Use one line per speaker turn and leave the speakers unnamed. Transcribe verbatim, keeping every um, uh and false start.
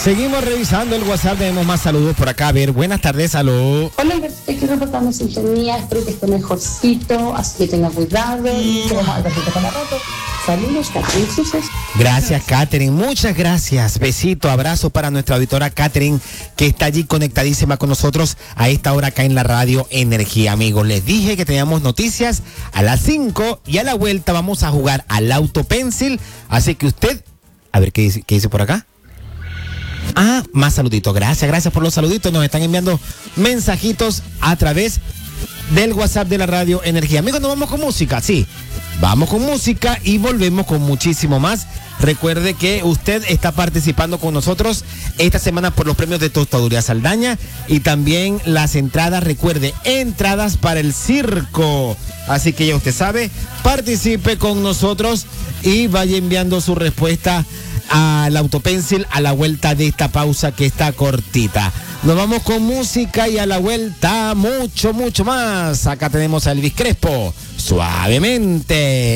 Seguimos revisando el WhatsApp, tenemos más saludos por acá. A ver, buenas tardes, aló.
Hola, Alberto, te quiero reportarme sintonía, espero que esté mejorcito, así que tenga cuidado y que vamos a ver con la rato. Saludos, Catherine Suces.
Gracias, Catherine, muchas gracias. Besito, abrazo para nuestra auditora Catherine, que está allí conectadísima con nosotros a esta hora acá en la radio Energía. Amigos, les dije que teníamos noticias a las cinco y a la vuelta vamos a jugar al Autopencil, así que usted, a ver qué dice, qué dice por acá. Ah, más saluditos. Gracias, gracias por los saluditos. Nos están enviando mensajitos a través del WhatsApp de la radio Energía. Amigos, nos vamos con música, sí. Vamos con música y volvemos con muchísimo más. Recuerde que usted está participando con nosotros esta semana por los premios de Tostaduría Saldaña y también las entradas, recuerde, entradas para el circo. Así que ya usted sabe, participe con nosotros y vaya enviando su respuesta al Autopencil a la vuelta de esta pausa que está cortita. Nos vamos con música y a la vuelta mucho, mucho más. Acá tenemos a Elvis Crespo, Suavemente.